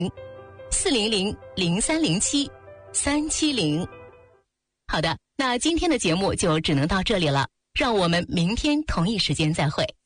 400-0307-370。好的，那今天的节目就只能到这里了，让我们明天同一时间再会。